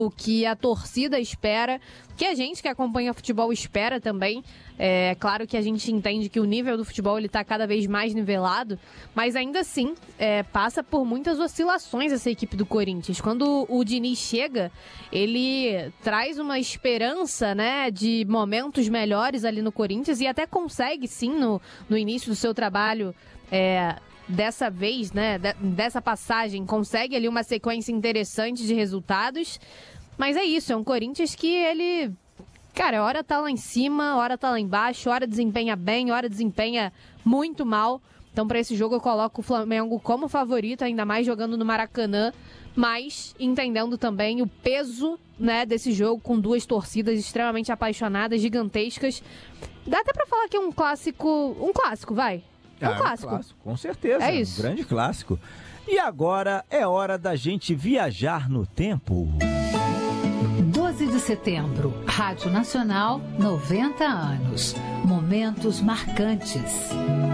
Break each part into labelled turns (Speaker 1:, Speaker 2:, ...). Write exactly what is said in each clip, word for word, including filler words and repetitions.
Speaker 1: o que a torcida espera, que a gente que acompanha futebol espera também. É claro que a gente entende que o nível do futebol está cada vez mais nivelado, mas ainda assim é, passa por muitas oscilações essa equipe do Corinthians. Quando o Diniz chega, ele traz uma esperança, né, de momentos melhores ali no Corinthians e até consegue sim no, no início do seu trabalho, é, dessa vez, né, dessa passagem, consegue ali uma sequência interessante de resultados, mas é isso, é um Corinthians que ele, cara, hora tá lá em cima, hora tá lá embaixo, hora desempenha bem, hora desempenha muito mal. Então para esse jogo eu coloco o Flamengo como favorito, ainda mais jogando no Maracanã, mas entendendo também o peso, né, desse jogo com duas torcidas extremamente apaixonadas, gigantescas. Dá até pra falar que é um clássico, um clássico, vai. É um, ah, clássico.
Speaker 2: é um clássico. Com certeza,
Speaker 1: é isso.
Speaker 2: Um grande clássico. E agora é hora da gente viajar no tempo.
Speaker 3: doze de setembro, Rádio Nacional, noventa anos. Momentos marcantes.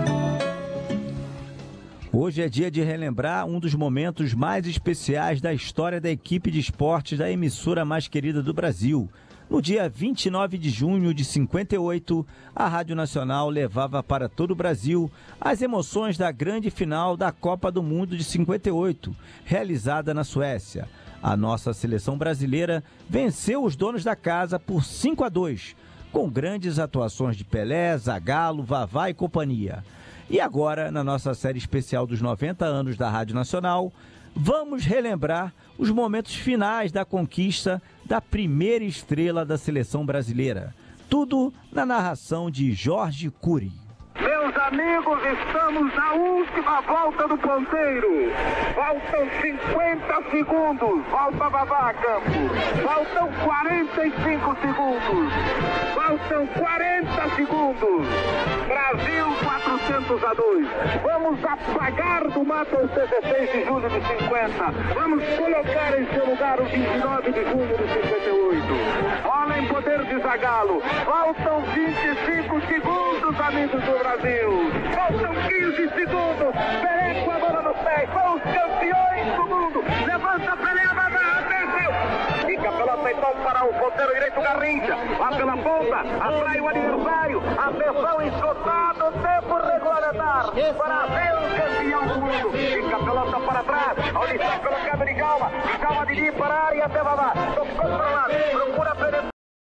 Speaker 2: Hoje é dia de relembrar um dos momentos mais especiais da história da equipe de esportes da emissora mais querida do Brasil. No dia vinte e nove de junho de cinquenta e oito, a Rádio Nacional levava para todo o Brasil as emoções da grande final da Copa do Mundo de cinquenta e oito, realizada na Suécia. A nossa seleção brasileira venceu os donos da casa por cinco a dois, com grandes atuações de Pelé, Zagallo, Vavá e companhia. E agora, na nossa série especial dos noventa anos da Rádio Nacional, vamos relembrar os momentos finais da conquista da primeira estrela da seleção brasileira. Tudo na narração de Jorge Cury.
Speaker 4: Meus amigos, estamos na última volta do ponteiro. Faltam cinquenta segundos. Volta Vavá a campo. Faltam quarenta e cinco segundos. Faltam quarenta segundos. Brasil quatrocentos a dois. Vamos apagar do mapa o dezesseis de julho de cinquenta. Vamos colocar em seu lugar o vinte e nove de junho de cinquenta e oito. Olha em poder de Zagallo. Faltam vinte e cinco segundos, amigos do Brasil. Faltam quinze segundos. Pelé com a bola nos pés. São os campeões do mundo. Levanta Pelé, Vavá, venceu. Fica a pelota então para o ponteiro direito Garrincha. Lá pela ponta, atrai o adversário. Atenção, esgotado, tempo regulamentar. Brasil, campeão do mundo. Fica a pelota para trás. Onde está colocado Djalma. Djalma de para a área até Vavá. Tocou para lá. Procura penetração.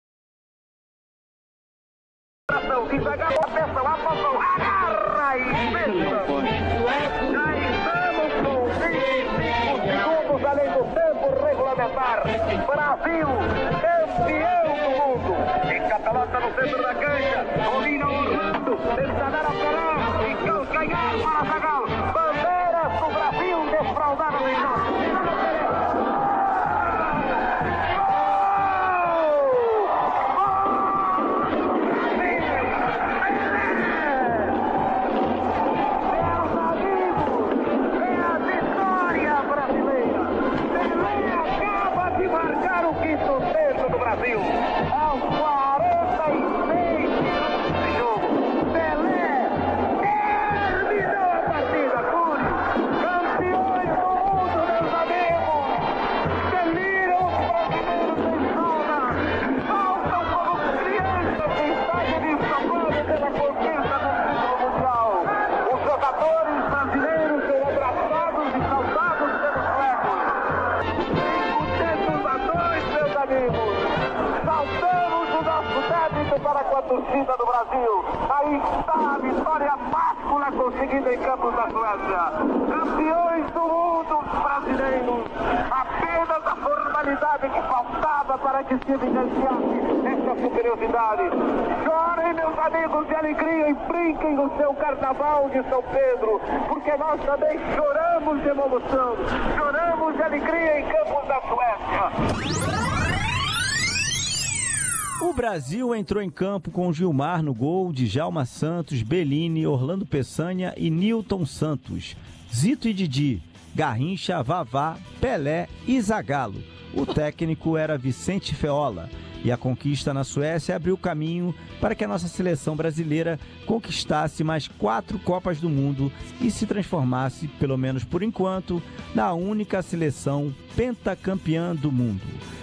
Speaker 4: Desagarra a peça lá, passou. Agarra e pensa. Já estamos com vinte e cinco segundos além do tempo regulamentar. Brasil, campeão do mundo. Fica a pelota no centro da cancha. Domina Orlando. Tenta dar a Pelé. E calcanhar para Zagallo. Bandeiras do Brasil desfraldadas em nós. Brasil, aos quarenta e seis minutos de jogo, Pelé terminou a partida, Cury, campeões do mundo, meus amigos, deliram os brasileiros em zona, saltam como crianças em estádio de São pela conquista do título mundial. Os jogadores brasileiros são abraçados e saudados pelos suecos. cinquentos a dois, meus amigos. Saltamos o nosso débito para com a torcida do Brasil. Aí está a vitória máscula conseguida em Campos da Suécia. Campeões do mundo brasileiros. Apenas a formalidade que faltava para que se evidenciasse essa superioridade. Chorem, meus amigos, de alegria e brinquem o seu carnaval de São Pedro, porque nós também choramos de emoção. Choramos de alegria em Campos da Suécia.
Speaker 2: O Brasil entrou em campo com Gilmar no gol, Djalma Santos, Bellini, Orlando Peçanha e Nilton Santos, Zito e Didi, Garrincha, Vavá, Pelé e Zagallo. O técnico era Vicente Feola e a conquista na Suécia abriu caminho para que a nossa seleção brasileira conquistasse mais quatro Copas do Mundo e se transformasse, pelo menos por enquanto, na única seleção pentacampeã do mundo.